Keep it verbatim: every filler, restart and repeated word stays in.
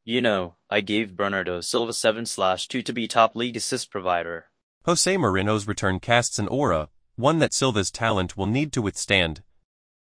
You know, I gave Bernardo Silva seven slash two to be top league assist provider. Jose Moreno's return casts an aura, one that Silva's talent will need to withstand.